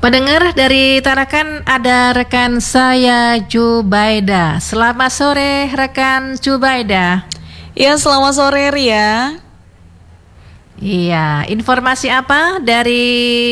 Pendengar dari Tarakan ada rekan saya Jubaida. Selamat sore rekan Jubaida. Ya, selamat sore Ria. Iya, informasi apa dari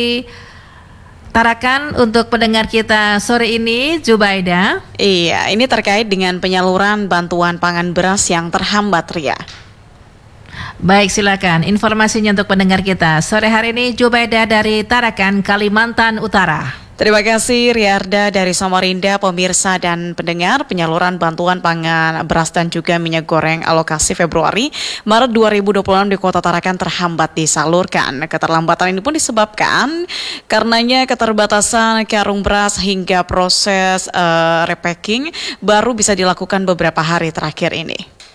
Tarakan untuk pendengar kita sore ini, Jubaida? Iya, ini terkait dengan penyaluran bantuan pangan beras yang terhambat, Ria. Baik, silakan informasinya untuk pendengar kita sore hari ini, Jubaida dari Tarakan, Kalimantan Utara. Terima kasih Riarda dari Samarinda. Pemirsa dan pendengar, penyaluran bantuan pangan beras dan juga minyak goreng alokasi Februari Maret 2026 di Kota Tarakan terhambat disalurkan. Keterlambatan ini pun disebabkan karenanya keterbatasan karung beras hingga proses repacking baru bisa dilakukan beberapa hari terakhir ini.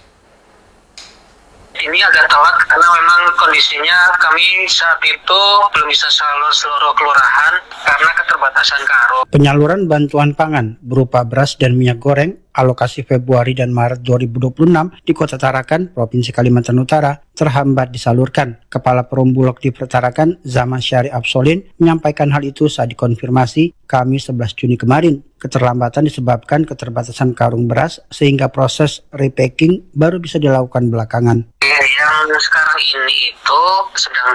Ini agak telat karena memang kondisinya kami saat itu belum bisa salur seluruh kelurahan karena keterbatasan karung. Penyaluran bantuan pangan berupa beras dan minyak goreng alokasi Februari dan Maret 2026 di Kota Tarakan, Provinsi Kalimantan Utara terhambat disalurkan. Kepala Perum Bulog di Tarakan, Zaman Syari Absolin, menyampaikan hal itu saat dikonfirmasi Kamis 11 Juni kemarin. Keterlambatan disebabkan keterbatasan karung beras sehingga proses repacking baru bisa dilakukan belakangan. Yang sekarang ini itu sedang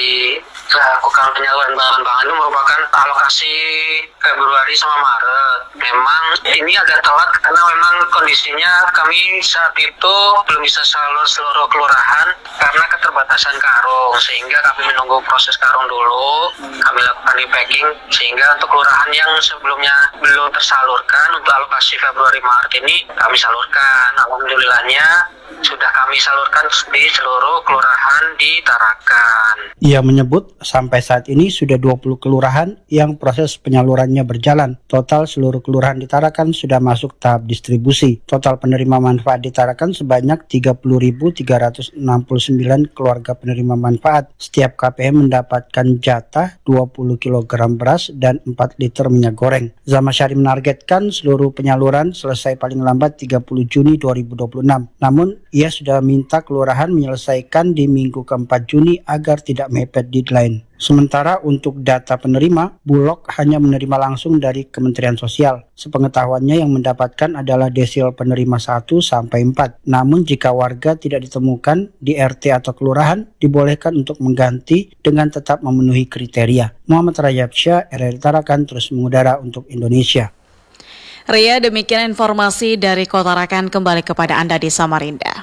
dilakukan penyaluran bahan pangan itu merupakan alokasi Februari sama Maret. Memang ini agak telat karena memang kondisinya kami saat itu belum bisa salur seluruh kelurahan karena keterbatasan karung, sehingga kami menunggu proses karung dulu, kami lakukan repacking sehingga untuk kelurahan yang sebelumnya belum tersalurkan untuk alokasi Februari Maret ini kami salurkan. Alhamdulillahnya sudah kami salurkan di seluruh kelurahan di Tarakan. Ia menyebut sampai saat ini sudah 20 kelurahan yang proses penyalurannya berjalan. Total seluruh kelurahan di Tarakan sudah masuk tahap distribusi. Total penerima manfaat di Tarakan sebanyak 30.369 keluarga penerima manfaat. Setiap KPM mendapatkan jatah 20 kg beras dan 4 liter minyak goreng. Zaman Syari menargetkan seluruh penyaluran selesai paling lambat 30 Juni 2026. Namun ia sudah minta kelurahan menyelesaikan di minggu ke-4 Juni agar tidak mepet deadline. Sementara untuk data penerima, Bulog hanya menerima langsung dari Kementerian Sosial. Sepengetahuannya yang mendapatkan adalah desil penerima 1 sampai 4. Namun jika warga tidak ditemukan di RT atau kelurahan, dibolehkan untuk mengganti dengan tetap memenuhi kriteria. Muhammad Rajabsyah, RRI Tarakan, terus mengudara untuk Indonesia. Ria, demikian informasi dari Kota Tarakan, kembali kepada Anda di Samarinda.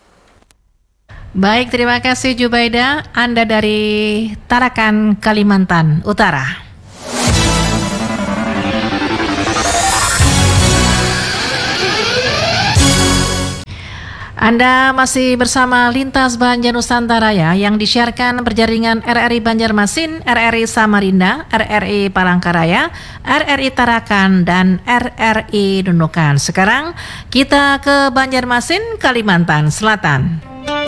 Baik, terima kasih Jubaida. Anda dari Tarakan, Kalimantan Utara. Anda masih bersama Lintas Banjar Nusantara ya, yang disiarkan berjaringan RRI Banjarmasin, RRI Samarinda, RRI Palangkaraya, RRI Tarakan, dan RRI Nunukan. Sekarang kita ke Banjarmasin, Kalimantan Selatan.